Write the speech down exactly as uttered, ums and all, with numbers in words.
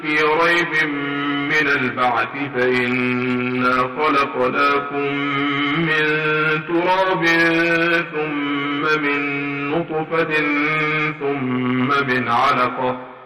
في ريب من البعث فإنا خلقناكم من تراب ثم من نطفة ثم من علقة